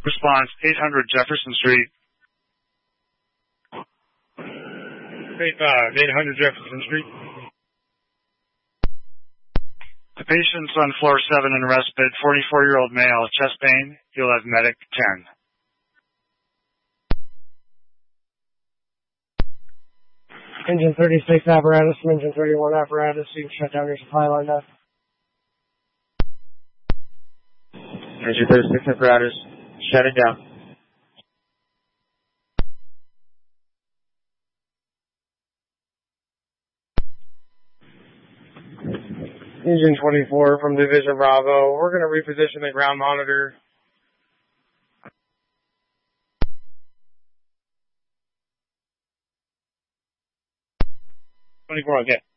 Response, 800 Jefferson Street. 800 Jefferson Street. The patient's on floor 7 in respite, 44-year-old male, chest pain. You'll have medic 10. Engine 36 apparatus, engine 31 apparatus, you can shut down your supply line now. Engine 36 apparatus, shutting down. Engine 24 from Division Bravo, we're going to reposition the ground monitor. 24, okay.